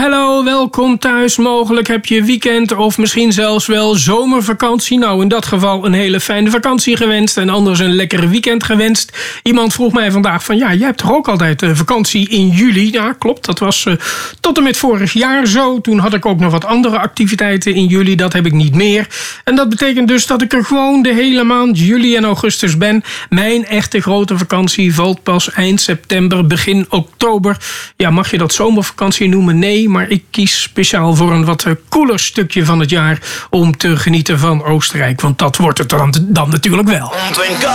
Hallo, welkom thuis. Mogelijk heb je weekend of misschien zelfs wel zomervakantie. Nou, in dat geval een hele fijne vakantie gewenst en anders een lekkere weekend gewenst. Iemand vroeg mij vandaag van, ja, jij hebt toch ook altijd vakantie in juli? Ja, klopt, dat was tot en met vorig jaar zo. Toen had ik ook nog wat andere activiteiten in juli, dat heb ik niet meer. En dat betekent dus dat ik er gewoon de hele maand juli en augustus ben. Mijn echte grote vakantie valt pas eind september, begin oktober. Ja, mag je dat zomervakantie noemen? Nee, maar ik kies speciaal voor een wat koeler stukje van het jaar om te genieten van Oostenrijk. Want dat wordt het dan natuurlijk wel.